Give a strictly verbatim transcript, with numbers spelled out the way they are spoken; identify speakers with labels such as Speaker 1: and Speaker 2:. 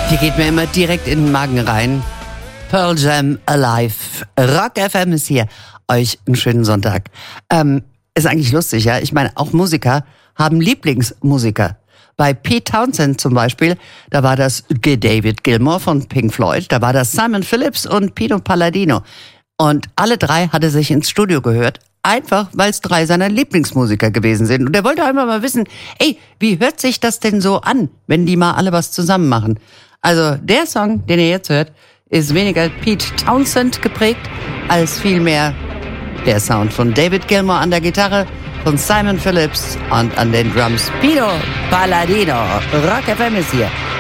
Speaker 1: Die geht mir immer direkt in den Magen rein. Pearl Jam Alive. Rock F M ist hier. Euch einen schönen Sonntag. Ähm, ist eigentlich lustig, ja? Ich meine, auch Musiker haben Lieblingsmusiker. Bei Pete Townshend zum Beispiel, da war das David Gilmour von Pink Floyd, da war das Simon Phillips und Pino Palladino. Und alle drei hat er sich ins Studio gehört, einfach weil es drei seiner Lieblingsmusiker gewesen sind. Und er wollte einfach mal wissen, ey, wie hört sich das denn so an, wenn die mal alle was zusammen machen? Also der Song, den ihr jetzt hört, ist weniger Pete Townshend geprägt, als vielmehr der Sound von David Gilmour an der Gitarre, von Simon Phillips und an den Drums Pino Palladino. Rock F M ist hier.